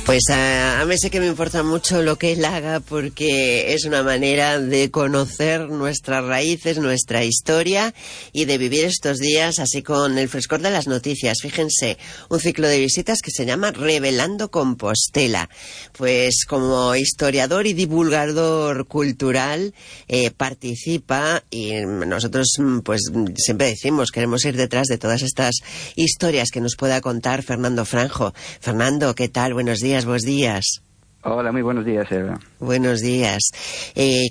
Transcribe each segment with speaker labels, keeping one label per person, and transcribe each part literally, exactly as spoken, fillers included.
Speaker 1: Pues a, a mí sí que me importa mucho lo que él haga, porque es una manera de conocer nuestras raíces, nuestra historia y de vivir estos días así con el frescor de las noticias. Fíjense, un ciclo de visitas que se llama Revelando Compostela. Pues como historiador y divulgador cultural eh, participa, y nosotros pues siempre decimos, queremos ir detrás de todas estas historias que nos pueda contar Fernando Franjo. Fernando, ¿qué tal? Buenos días. Buenos días.
Speaker 2: Hola, muy buenos días, Eva.
Speaker 1: Buenos días. Eh,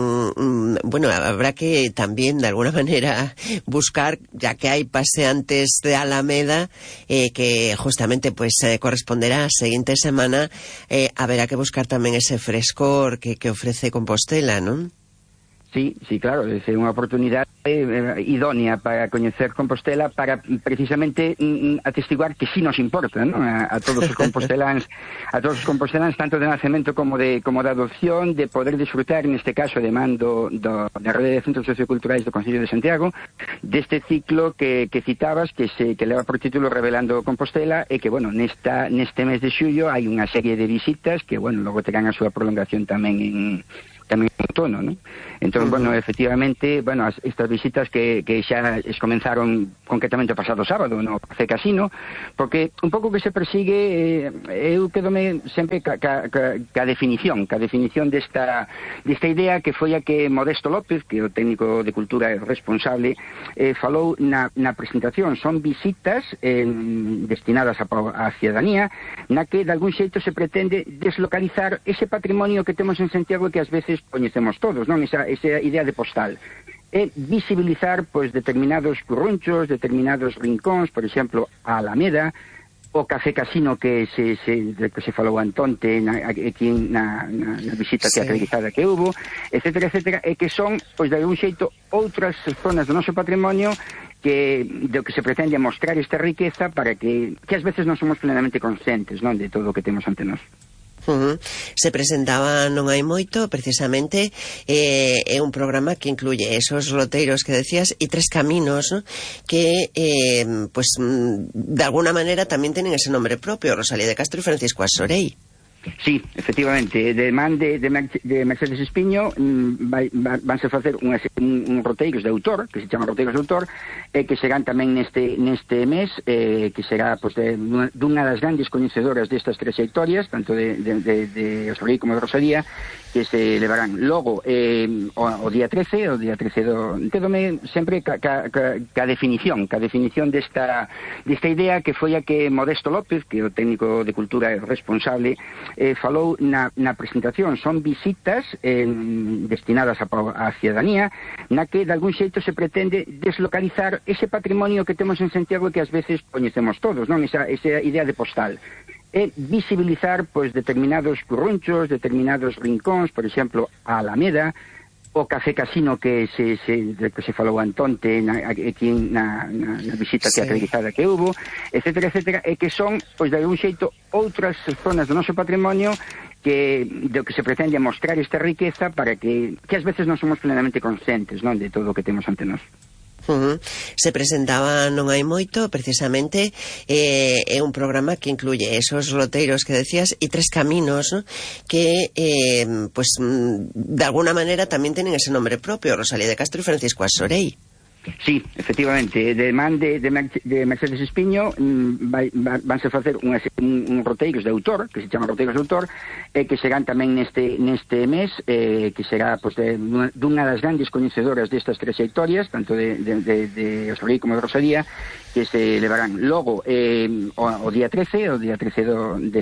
Speaker 1: con, bueno, habrá que también de alguna manera buscar, ya que hay paseantes de Alameda, eh, que justamente pues eh, corresponderá a la siguiente semana, eh, habrá que buscar también ese frescor que, que ofrece Compostela, ¿no?
Speaker 2: Sí, sí, claro, é unha oportunidade eh, idónea para coñecer Compostela, para precisamente mm, atestiguar que sí nos importa, ¿no? a, a todos os composteláns, a todos os composteláns, tanto de nacemento como de como de adopción, de poder disfrutar, neste caso, de mando do, da Rede de Centros Socioculturais do Concello de Santiago, deste ciclo que, que citabas, que se que leva por título Revelando Compostela, e que, bueno, nesta neste mes de xullo hai unha serie de visitas que, bueno, logo terán a súa prolongación tamén en tamén en outono, ¿no? Entón, uh -huh. bueno, efectivamente, bueno, as, estas visitas que, que xa es comenzaron concretamente o pasado sábado no Café Casino, porque un pouco que se persigue, eh, eu quedome sempre ca, ca, ca, ca definición, ca definición desta, desta idea que foi a que Modesto López, que é o técnico de cultura responsable, eh, falou na, na presentación. Son visitas eh, destinadas a, a ciudadanía, na que de algún xeito se pretende deslocalizar ese patrimonio que temos en Santiago, que ás veces coñecemos todos, non? Esa, esa idea de postal. É visibilizar, pois, determinados currunchos, determinados rincóns, por exemplo, a Alameda, o Café Casino que se, se, que se falou antonte na, aquí na, na, na visita sí. teatralizada que hubo, etcétera, etcétera, e que son, pois, de algún xeito, outras zonas do noso patrimonio que do que se pretende mostrar esta riqueza para que, que ás veces non somos plenamente conscientes, non, de todo o que temos ante nós.
Speaker 1: Uh -huh. Se presentaba non hai moito, precisamente eh, é un programa que incluye esos loteiros que decías e tres caminos, ¿no? Que eh, pues de alguna manera tamén tienen ese nombre propio, Rosalía de Castro y Francisco Asorey.
Speaker 2: Sí, efectivamente, de man de, de, de Mercedes Espiño mm, vai, vanse facer unhas, un, un roteiros de autor, que se chama roteiros de autor, e eh, que serán tamén neste neste mes, eh, que será pues, de, dunha das grandes coñecedoras destas tres historias, tanto de, de, de, de Asorey como de Rosalía, que se levarán logo eh, o, o día trece, o día trece do... Quedome sempre ca, ca, ca, ca definición, ca definición desta, desta idea que foi a que Modesto López, que é o técnico de cultura responsable, eh, falou na, na presentación. Son visitas eh, destinadas a, a ciudadanía, na que de algún xeito se pretende deslocalizar ese patrimonio que temos en Santiago, que ás veces coñecemos todos, non? Esa, esa idea de postal. É visibilizar, pois, determinados currunchos, determinados rincóns, por exemplo, a Alameda, o Café Casino que se, se, que se falou antonte na, aquí na, na, na visita sí. teatralizada que hubo, etcétera, etcétera, e que son, pois, de algún xeito, outras zonas do noso patrimonio que do que se pretende mostrar esta riqueza para que, que ás veces non somos plenamente conscientes, non, de todo o que temos ante nós.
Speaker 1: Uh -huh. Se presentaba non hai moito, precisamente eh, é un programa que incluye esos loteiros que decías e tres caminos, ¿no? Que eh, pues de alguna manera tamén tienen ese nombre propio, Rosalía de Castro y Francisco Asorey.
Speaker 2: Sí, efectivamente, de man de, de, de Mercedes Espiño mm, vai, vanse facer unhas, un, un roteiros de autor, que se chama roteiros de autor, e eh, que serán tamén neste neste mes, eh, que será pues, de, dunha das grandes coñecedoras destas tres historias, tanto de, de, de, de Asorey como de Rosalía, que se levarán logo eh, o, o día trece, o día trece do, de